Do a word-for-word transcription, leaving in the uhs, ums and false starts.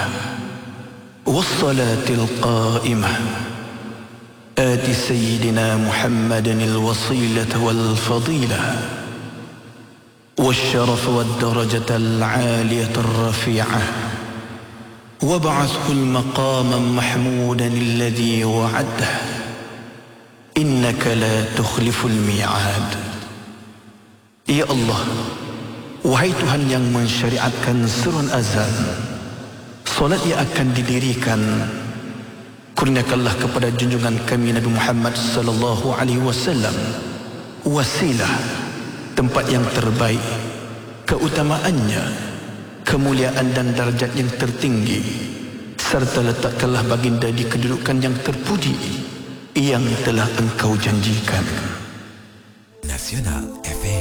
والصلاة القائمة آت سيدنا محمد الوصيلة والفضيلة والشرف والدرجة العالية الرفيعة وابعثه المقاما محمودا الذي وعده إنك لا تخلف الميعاد. Ya Allah, wahai Tuhan yang mensyariatkan surun azan, solat yang akan didirikan, kurniakanlah kepada junjungan kami Nabi Muhammad sallallahu alaihi wasallam wasilah, tempat yang terbaik, keutamaannya, kemuliaan dan darjat yang tertinggi, serta letakkanlah baginda di kedudukan yang terpuji yang telah engkau janjikan. Nasional F M.